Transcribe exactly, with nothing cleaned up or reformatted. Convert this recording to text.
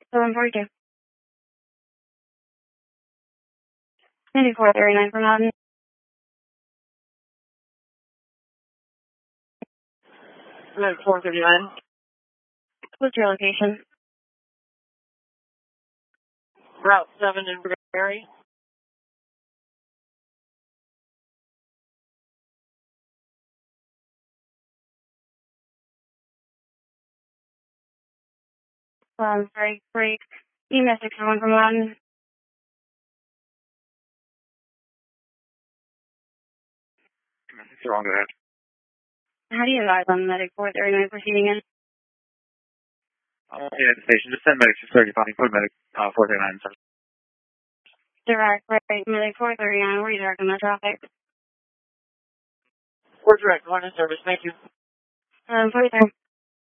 seven forty-two. ninety-four thirty-nine from Mountain. ninety-four thirty-nine. What's your location? Route seven in Berry. Um, sorry, break. E M S six one from Mountain. It's wrong to that. How do you advise on medic four thirty-nine proceeding in? Uh, yeah, the station. Just send medic six thirty-five. Put medic uh, four thirty-nine. Direct, right, medic four thirty-nine, redirect on the traffic. We're direct, one in service, thank you. Um, forty-three.